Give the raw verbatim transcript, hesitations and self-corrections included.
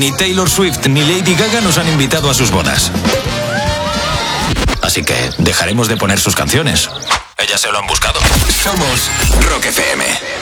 ni Taylor Swift ni Lady Gaga nos han invitado a sus bodas. Así que dejaremos de poner sus canciones. Ellas se lo han buscado. Somos Rock F M.